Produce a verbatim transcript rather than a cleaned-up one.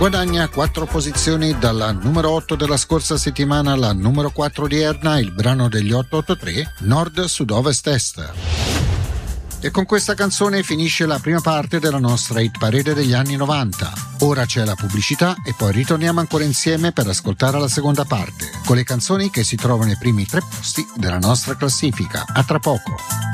Guadagna quattro posizioni dalla numero otto della scorsa settimana alla numero quattro di Erna, il brano degli otto otto tre, Nord Sud Ovest Est. E con questa canzone finisce la prima parte della nostra hit parade degli anni novanta. Ora c'è la pubblicità e poi ritorniamo ancora insieme per ascoltare la seconda parte, con le canzoni che si trovano ai primi tre posti della nostra classifica. A tra poco.